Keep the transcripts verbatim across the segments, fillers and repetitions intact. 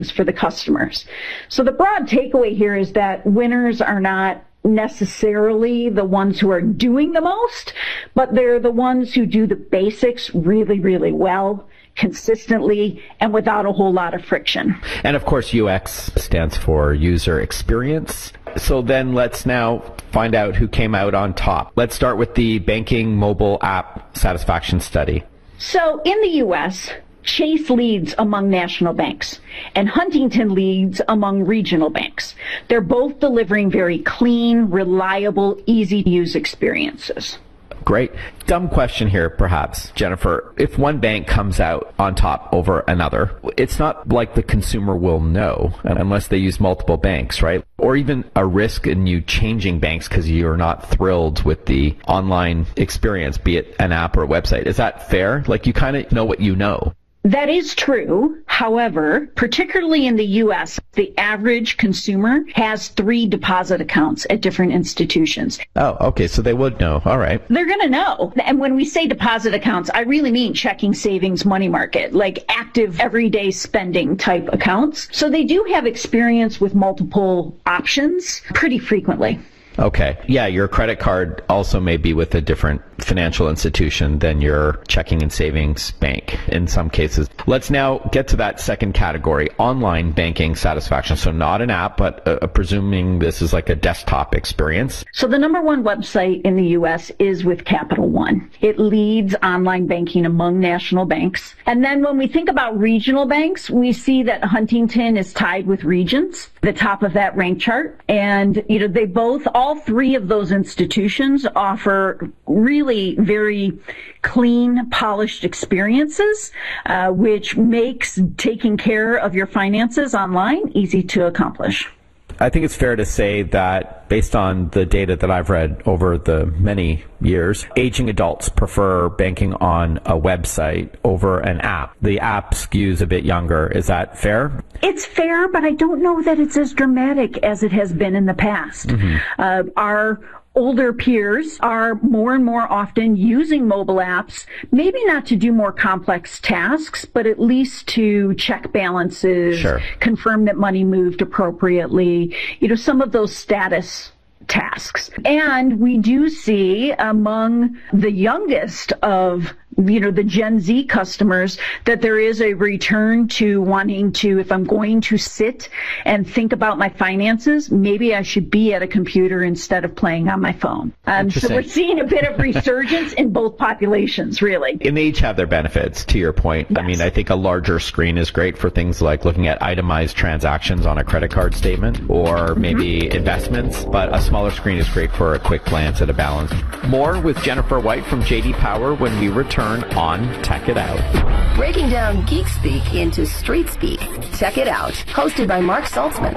for the customers. So the broad takeaway here is that winners are not necessarily the ones who are doing the most, but they're the ones who do the basics really, really well, consistently, and without a whole lot of friction. And of course, U X stands for user experience. So then let's now find out who came out on top. Let's start with the banking mobile app satisfaction study. So in the U S, Chase leads among national banks, and Huntington leads among regional banks. They're both delivering very clean, reliable, easy-to-use experiences. Great. Dumb question here, perhaps, Jennifer. If one bank comes out on top over another, it's not like the consumer will know unless they use multiple banks, right? Or even a risk in you changing banks because you're not thrilled with the online experience, be it an app or a website. Is that fair? Like, you kind of know what you know. That is true. However, particularly in the U S, the average consumer has three deposit accounts at different institutions. Oh, okay. So they would know. All right. They're going to know. And when we say deposit accounts, I really mean checking, savings, money market, like active everyday spending type accounts. So they do have experience with multiple options pretty frequently. Okay. Yeah, your credit card also may be with a different financial institution than your checking and savings bank in some cases. Let's now get to that second category, online banking satisfaction. So not an app, but uh, presuming this is like a desktop experience. So the number one website in the U S is with Capital One. It leads online banking among national banks. And then when we think about regional banks, we see that Huntington is tied with Regions, the top of that rank chart. And, you know, they both, all three of those institutions offer really very clean, polished experiences, uh, which makes taking care of your finances online easy to accomplish. I think it's fair to say that based on the data that I've read over the many years, aging adults prefer banking on a website over an app. The app skews a bit younger. Is that fair? It's fair, but I don't know that it's as dramatic as it has been in the past. Mm-hmm. Uh, our older peers are more and more often using mobile apps, maybe not to do more complex tasks, but at least to check balances, sure, confirm that money moved appropriately, you know, some of those status tasks. And we do see among the youngest of, you know, the Gen Z customers that there is a return to wanting to, if I'm going to sit and think about my finances, maybe I should be at a computer instead of playing on my phone. Um, so we're seeing a bit of resurgence in both populations, really. And they each have their benefits, to your point. Yes. I mean, I think a larger screen is great for things like looking at itemized transactions on a credit card statement or maybe mm-hmm. investments, but a smaller screen is great for a quick glance at a balance. More with Jennifer White from J D Power when we return on Tech It Out. Breaking down geek speak into street speak. Tech It Out, hosted by Mark Saltzman.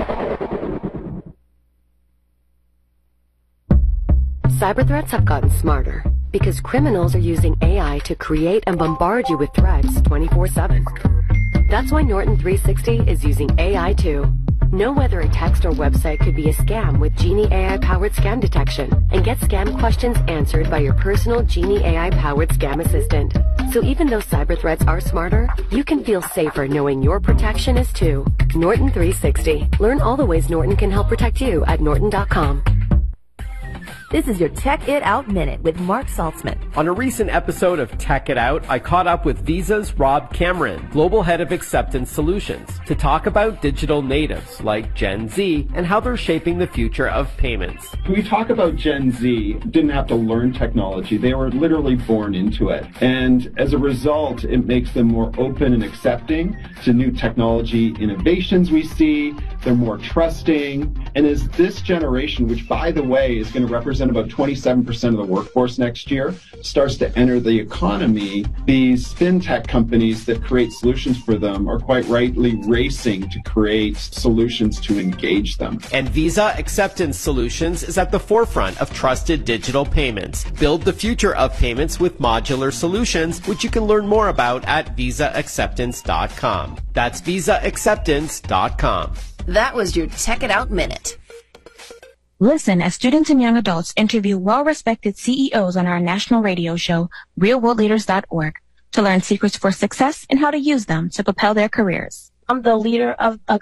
Cyber threats have gotten smarter because criminals are using A I to create and bombard you with threats twenty-four seven. That's why Norton three sixty is using A I too. Know whether a text or website could be a scam with Genie A I-powered scam detection, and get scam questions answered by your personal Genie A I-powered scam assistant. So even though cyber threats are smarter, you can feel safer knowing your protection is too. Norton three sixty. Learn all the ways Norton can help protect you at norton dot com. This is your Tech It Out Minute with Mark Saltzman. On a recent episode of Tech It Out, I caught up with Visa's Rob Cameron, Global Head of Acceptance Solutions, to talk about digital natives like Gen Z and how they're shaping the future of payments. We talk about Gen Z, didn't have to learn technology. They were literally born into it. And as a result, it makes them more open and accepting to new technology innovations we see. They're more trusting. And as this generation, which by the way is going to represent about twenty-seven percent of the workforce next year, starts to enter the economy, these fintech companies that create solutions for them are quite rightly racing to create solutions to engage them. And Visa Acceptance Solutions is at the forefront of trusted digital payments. Build the future of payments with modular solutions, which you can learn more about at visa acceptance dot com. That's visa acceptance dot com. That was your Tech It Out Minute. Listen as students and young adults interview well-respected C E Os on our national radio show, real world leaders dot org, to learn secrets for success and how to use them to propel their careers. I'm the leader of a